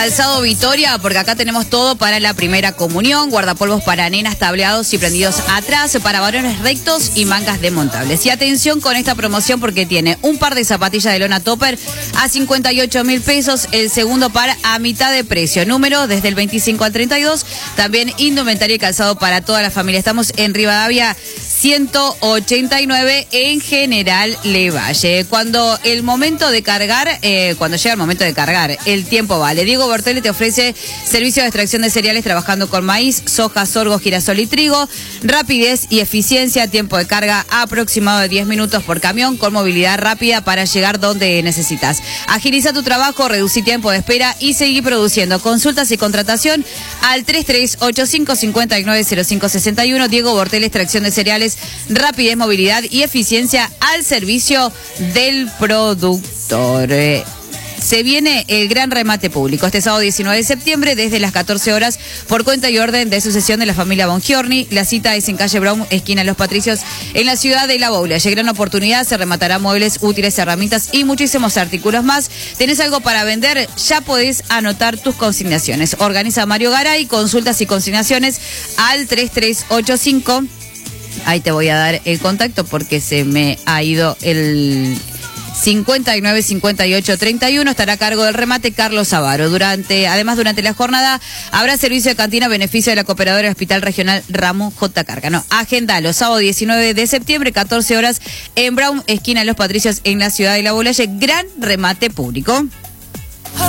Calzado Victoria, porque acá tenemos todo para la primera comunión, guardapolvos para nenas tableados y prendidos atrás, para varones rectos y mangas desmontables. Y atención con esta promoción porque tiene un par de zapatillas de lona topper a 58.000 pesos, el segundo par a mitad de precio, número desde el 25 al 32, también indumentaria y calzado para toda la familia. Estamos en Rivadavia 189 en General Levalle. Cuando llega el momento de cargar, el tiempo vale. Diego Bertelli te ofrece servicio de extracción de cereales trabajando con maíz, soja, sorgo, girasol y trigo, rapidez y eficiencia, tiempo de carga aproximado de 10 minutos por camión, con movilidad rápida para llegar donde necesitas. Agiliza tu trabajo, reducí tiempo de espera y seguí produciendo. Consultas y contratación al 3385-590561. Diego Bertelli, extracción de cereales, rapidez, movilidad y eficiencia al servicio del productor. Se viene el gran remate público este sábado 19 de septiembre desde las 14 horas por cuenta y orden de sucesión de la familia Bongiorni. La cita es en calle Brown, esquina Los Patricios, en la ciudad de La Baula. Gran oportunidad, se rematará muebles, útiles, herramientas y muchísimos artículos más. ¿Tenés algo para vender? Ya podés anotar tus consignaciones. Organiza Mario Garay, consultas y consignaciones al 3385. Ahí te voy a dar el contacto porque se me ha ido el 59 58 31. Estará a cargo del remate Carlos Avaro. Además, durante la jornada habrá servicio de cantina a beneficio de la cooperadora del Hospital Regional Ramón J. Cárcano. Agendalo, sábado 19 de septiembre, 14 horas en Brown, esquina Los Patricios, en la ciudad de La Baula. Gran remate público.